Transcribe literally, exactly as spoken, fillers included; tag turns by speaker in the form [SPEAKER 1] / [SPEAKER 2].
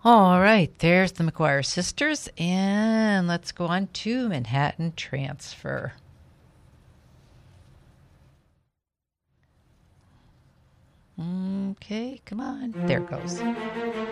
[SPEAKER 1] All right, there's the McGuire sisters, and let's go on to Manhattan Transfer. Okay, come on. There it goes.